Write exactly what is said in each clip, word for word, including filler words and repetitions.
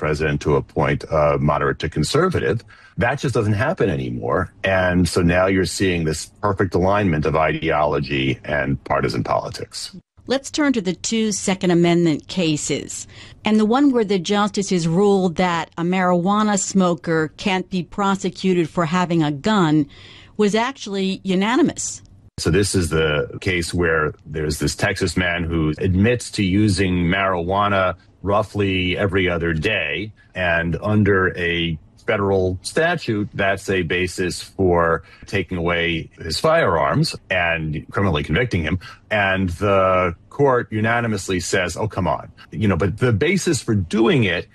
president to appoint a moderate to conservative. That just doesn't happen anymore. And so now you're seeing this perfect alignment of ideology and partisan politics. Let's turn to the two Second Amendment cases. And the one where the justices ruled that a marijuana smoker can't be prosecuted for having a gun was actually unanimous. So this is the case where there's this Texas man who admits to using marijuana roughly every other day. And under a federal statute, that's a basis for taking away his firearms and criminally convicting him. And the court unanimously says, oh, come on. You know, but the basis for doing it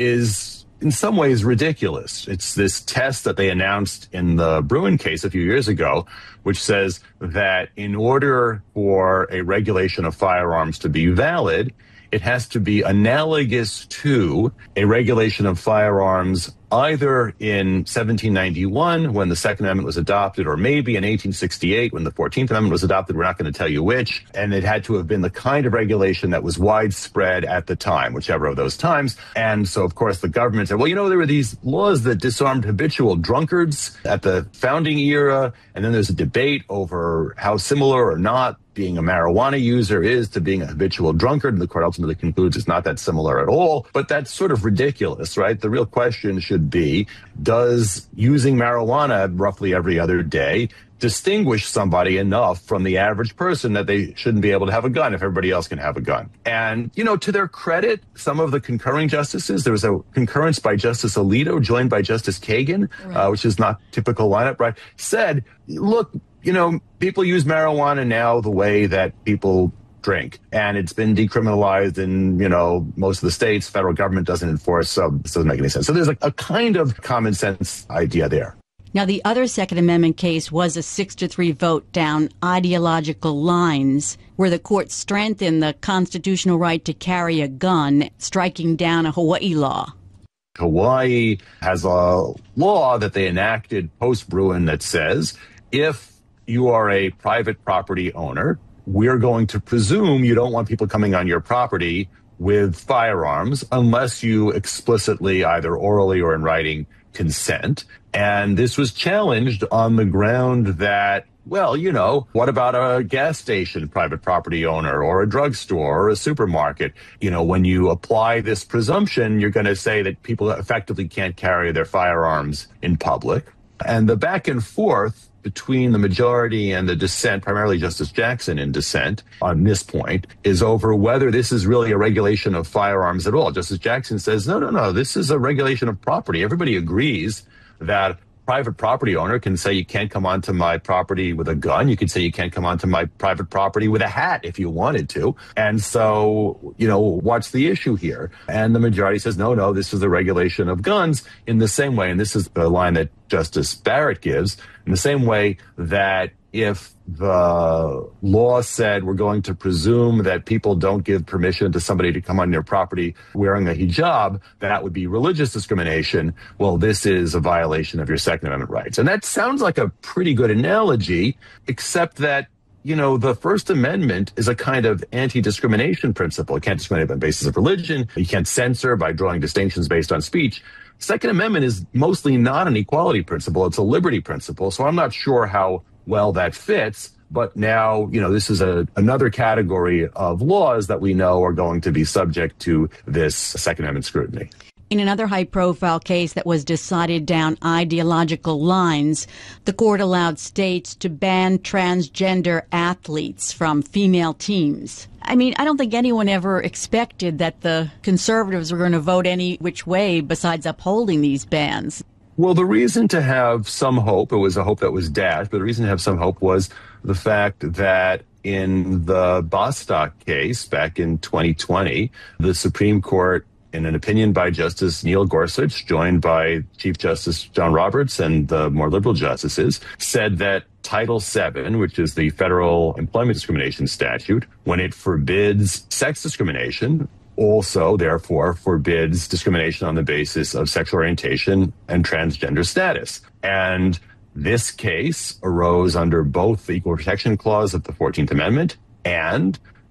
is in some ways ridiculous. It's this test that they announced in the Bruen case a few years ago, which says that in order for a regulation of firearms to be valid, it has to be analogous to a regulation of firearms either in seventeen ninety-one when the Second Amendment was adopted, or maybe in eighteen sixty-eight when the fourteenth Amendment was adopted. We're not going to tell you which. And it had to have been the kind of regulation that was widespread at the time, whichever of those times. And so, of course, the government said, well, you know, there were these laws that disarmed habitual drunkards at the founding era. And then there's a debate over how similar or not being a marijuana user is to being a habitual drunkard. And the court ultimately concludes it's not that similar at all. But that's sort of ridiculous, right? The real question should be, does using marijuana roughly every other day distinguish somebody enough from the average person that they shouldn't be able to have a gun if everybody else can have a gun? And, you know, to their credit, some of the concurring justices, there was a concurrence by Justice Alito, joined by Justice Kagan, right. uh, which is not typical lineup, right, said, look, you know, people use marijuana now the way that people drink, and it's been decriminalized in, you know, most of the states. Federal government doesn't enforce, so this doesn't make any sense. So there's a, a kind of common sense idea there. Now, the other Second Amendment case was a six to three vote down ideological lines, where the court strengthened the constitutional right to carry a gun, striking down a Hawaii law. Hawaii has a law that they enacted post-Bruen that says if you are a private property owner, we're going to presume you don't want people coming on your property with firearms unless you explicitly, either orally or in writing, consent. And this was challenged on the ground that, well, you know, what about a gas station private property owner or a drugstore or a supermarket? You know, when you apply this presumption, you're going to say that people effectively can't carry their firearms in public. And the back and forth between the majority and the dissent, primarily Justice Jackson in dissent on this point, is over whether this is really a regulation of firearms at all. Justice Jackson says, no, no, no, this is a regulation of property. Everybody agrees that private property owner can say you can't come onto my property with a gun. You can say you can't come onto my private property with a hat if you wanted to. And so, you know, what's the issue here? And the majority says, no, no, this is the regulation of guns in the same way. And this is the line that Justice Barrett gives, in the same way that if the law said we're going to presume that people don't give permission to somebody to come on their property wearing a hijab, that would be religious discrimination. Well, this is a violation of your Second Amendment rights. And that sounds like a pretty good analogy, except that, you know, the First Amendment is a kind of anti-discrimination principle. You can't discriminate on the basis of religion. You can't censor by drawing distinctions based on speech. Second Amendment is mostly not an equality principle. It's a liberty principle. So I'm not sure how well that fits. But now, you know, this is a, another category of laws that we know are going to be subject to this Second Amendment scrutiny. In another high-profile case that was decided down ideological lines, the court allowed states to ban transgender athletes from female teams. I mean, I don't think anyone ever expected that the conservatives were going to vote any which way besides upholding these bans. Well, the reason to have some hope, it was a hope that was dashed, but the reason to have some hope was the fact that in the Bostock case back in twenty twenty, the Supreme Court, in an opinion by Justice Neil Gorsuch, joined by Chief Justice John Roberts and the more liberal justices, said that Title seven, which is the federal employment discrimination statute, when it forbids sex discrimination, also, therefore, forbids discrimination on the basis of sexual orientation and transgender status. And this case arose under both the Equal Protection Clause of the fourteenth Amendment and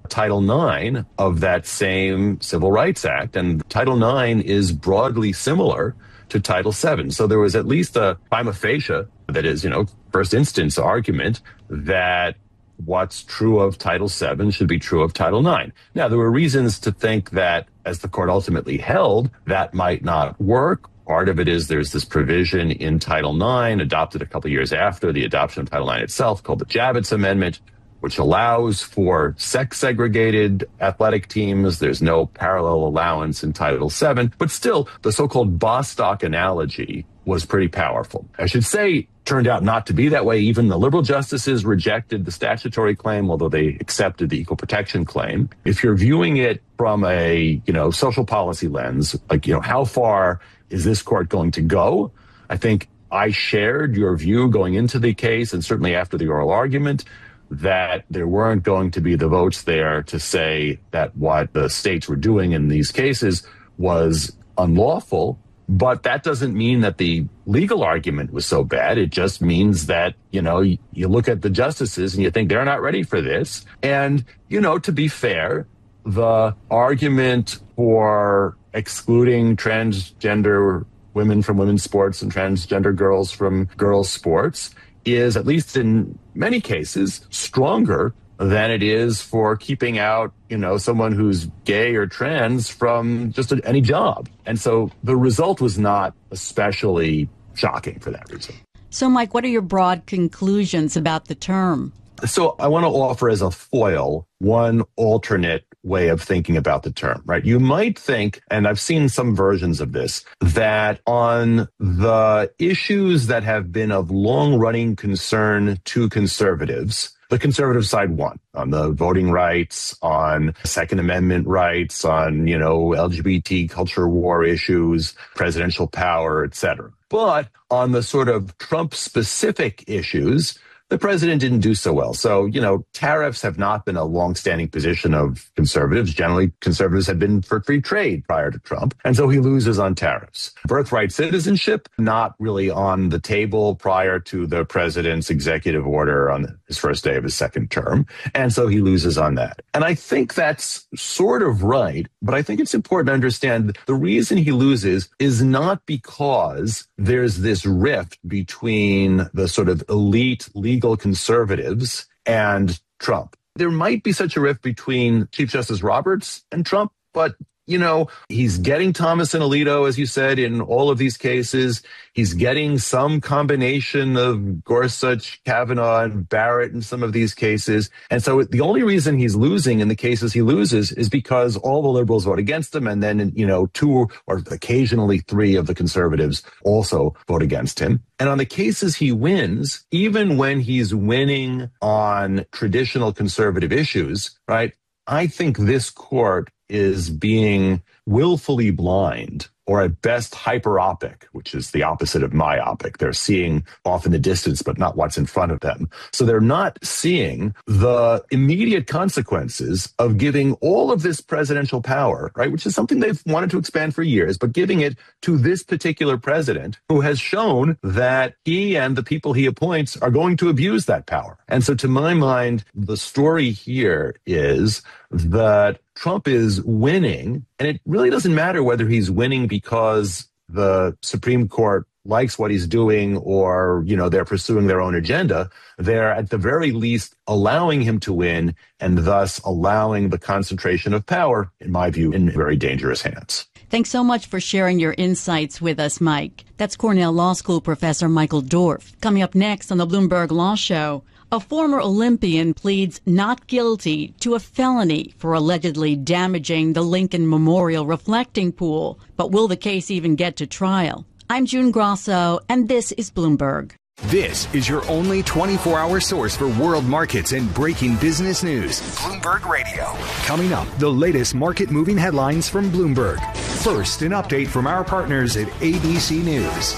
Title nine of that same Civil Rights Act. And Title nine is broadly similar to Title seven. So there was at least a prima facie, that is, you know, first instance argument that what's true of Title seven should be true of Title nine. Now, there were reasons to think that, as the court ultimately held, that might not work. Part of it is there's this provision in Title nine, adopted a couple years after the adoption of Title nine itself, called the Javits Amendment, which allows for sex-segregated athletic teams. There's no parallel allowance in Title seven. But still, the so-called Bostock analogy was pretty powerful. I should say, turned out not to be that way. Even the liberal justices rejected the statutory claim, although they accepted the equal protection claim. If you're viewing it from a, you know, social policy lens, like, you know, how far is this court going to go? I think I shared your view going into the case, and certainly after the oral argument, that there weren't going to be the votes there to say that what the states were doing in these cases was unlawful. But that doesn't mean that the legal argument was so bad. It just means that, you know, you, you look at the justices and you think they're not ready for this. And, you know, to be fair, the argument for excluding transgender women from women's sports and transgender girls from girls' sports is, at least in many cases, stronger than it is for keeping out, you know, someone who's gay or trans from just a, any job. And so the result was not especially shocking for that reason. So, Mike, what are your broad conclusions about the term? So I want to offer as a foil one alternate way of thinking about the term, right? You might think, and I've seen some versions of this, that on the issues that have been of long-running concern to conservatives, the conservative side won on the voting rights, on Second Amendment rights, on, you know, L G B T culture war issues, presidential power, et cetera. But on the sort of Trump-specific issues, the president didn't do so well. So, you know, tariffs have not been a longstanding position of conservatives. Generally, conservatives have been for free trade prior to Trump. And so he loses on tariffs. Birthright citizenship, not really on the table prior to the president's executive order on his first day of his second term. And so he loses on that. And I think that's sort of right. But I think it's important to understand the reason he loses is not because there's this rift between the sort of elite legal conservatives and Trump. There might be such a rift between Chief Justice Roberts and Trump, but, you know, he's getting Thomas and Alito, as you said, in all of these cases. He's getting some combination of Gorsuch, Kavanaugh, and Barrett in some of these cases. And so the only reason he's losing in the cases he loses is because all the liberals vote against him. And then, you know, two or occasionally three of the conservatives also vote against him. And on the cases he wins, even when he's winning on traditional conservative issues, right, I think this court is being willfully blind, or at best hyperopic, which is the opposite of myopic. They're seeing off in the distance, but not what's in front of them. So they're not seeing the immediate consequences of giving all of this presidential power, right, which is something they've wanted to expand for years, but giving it to this particular president who has shown that he and the people he appoints are going to abuse that power. And so to my mind, the story here is that Trump is winning, and it really doesn't matter whether he's winning because the Supreme Court likes what he's doing or, you know, they're pursuing their own agenda. They're at the very least allowing him to win and thus allowing the concentration of power, in my view, in very dangerous hands. Thanks so much for sharing your insights with us, Mike. That's Cornell Law School professor Michael Dorf. Coming up next on the Bloomberg Law Show, a former Olympian pleads not guilty to a felony for allegedly damaging the Lincoln Memorial reflecting pool. But will the case even get to trial? I'm June Grosso, and this is Bloomberg. This is your only twenty-four hour source for world markets and breaking business news. Bloomberg Radio. Coming up, the latest market-moving headlines from Bloomberg. First, an update from our partners at A B C News.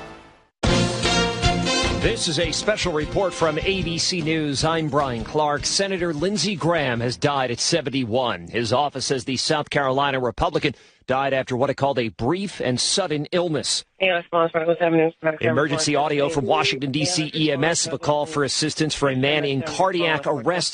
This is a special report from A B C News. I'm Brian Clark. Senator Lindsey Graham has died at seventy-one. His office says the South Carolina Republican died after what it called a brief and sudden illness. Emergency audio from Washington, D C E M S of a call for assistance for a man in cardiac arrest